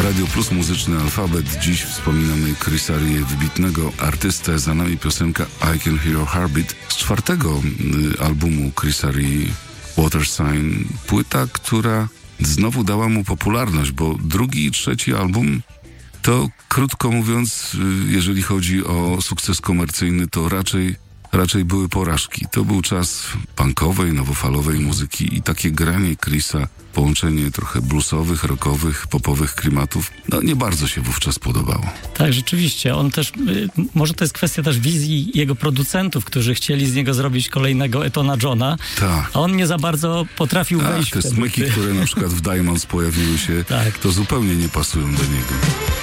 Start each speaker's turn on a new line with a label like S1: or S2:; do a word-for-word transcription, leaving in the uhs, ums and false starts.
S1: Radio Plus Muzyczny Alfabet. Dziś wspominamy Chrisa Rie, wybitnego artystę. Za nami piosenka I Can Hear Your Heartbeat z czwartego y, albumu Chrisa Rie, Water Sign. Płyta, która znowu dała mu popularność, bo drugi i trzeci album to, krótko mówiąc, y, jeżeli chodzi o sukces komercyjny, to raczej Raczej były porażki. To był czas punkowej, nowofalowej muzyki i takie granie Chrisa, połączenie trochę bluesowych, rockowych, popowych klimatów, no nie bardzo się wówczas podobało.
S2: Tak, rzeczywiście. On też, y, może to jest kwestia też wizji jego producentów, którzy chcieli z niego zrobić kolejnego Eltona Johna,
S1: tak.
S2: A on nie za bardzo potrafił
S1: tak,
S2: wejść
S1: te
S2: w te
S1: smyki,
S2: buty.
S1: które na przykład w Diamonds pojawiły się,
S2: tak.
S1: to zupełnie nie pasują do niego.